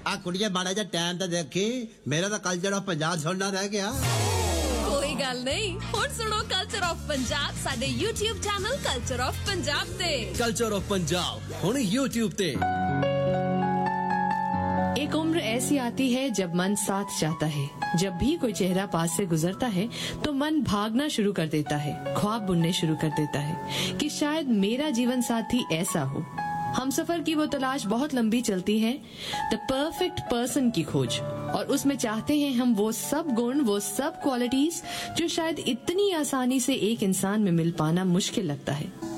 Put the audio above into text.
आ कुड़िए माड़ा जा टाइम तो देखी, मेरा तो कल्चर ऑफ पंजाब सुनना रह गया। कोई गल नहीं, हुण सुनो कल्चर ऑफ पंजाब साडे YouTube channel culture of Punjab ते। कल्चर ऑफ पंजाब हुण YouTube ते। एक उम्र ऐसी आती है जब मन साथ जाता है। जब भी कोई चेहरा पास से गुजरता है तो मन भागना शुरू कर देता है, ख्वाब बुनने शुरू कर देता है कि शायद मेरा जीवन साथी ऐसा हो। हम सफर की वो तलाश बहुत लंबी चलती है, द परफेक्ट पर्सन की खोज, और उसमें चाहते हैं हम वो सब गुण, वो सब क्वालिटीज जो शायद इतनी आसानी से एक इंसान में मिल पाना मुश्किल लगता है।